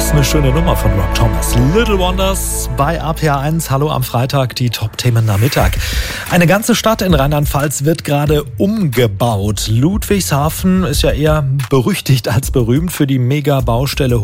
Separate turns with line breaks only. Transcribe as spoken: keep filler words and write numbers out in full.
ist eine schöne Nummer von Rob Thomas. Little Wonders bei A P A eins. Hallo am Freitag, die Top-Themen am Mittag. Eine ganze Stadt in Rheinland-Pfalz wird gerade umgebaut. Ludwigshafen ist ja eher berüchtigt als berühmt für die Mega-Baustelle